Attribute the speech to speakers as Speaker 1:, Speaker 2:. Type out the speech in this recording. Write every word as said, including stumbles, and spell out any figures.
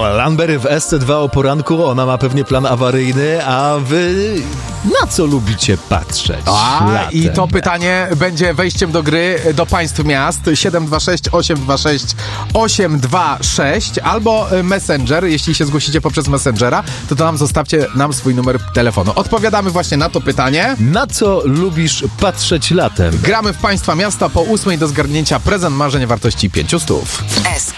Speaker 1: Lamber w S C dwa o poranku, ona ma pewnie plan awaryjny, a wy na co lubicie patrzeć
Speaker 2: A,
Speaker 1: latem?
Speaker 2: i to pytanie będzie wejściem do gry do państw miast siedem dwa sześć osiem dwa sześć osiem dwa sześć albo Messenger, jeśli się zgłosicie poprzez Messengera, to to nam zostawcie nam swój numer telefonu. Odpowiadamy właśnie na to pytanie.
Speaker 1: Na co lubisz patrzeć latem?
Speaker 2: Gramy w państwa miasta po ósmej do zgarnięcia prezent marzeń wartości pięciu stów.
Speaker 3: S K